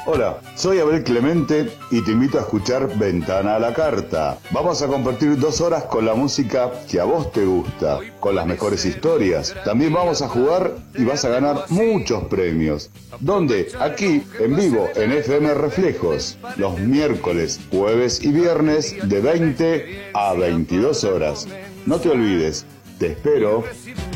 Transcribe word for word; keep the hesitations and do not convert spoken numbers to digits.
Hola, soy Abel Clemente y te invito a escuchar Ventana a la Carta. Vamos a compartir dos horas con la música que a vos te gusta, con las mejores historias. También vamos a jugar y vas a ganar muchos premios. ¿Dónde? Aquí, en vivo, en F M Reflejos, los miércoles, jueves y viernes de veinte a veintidós horas. No te olvides, te espero.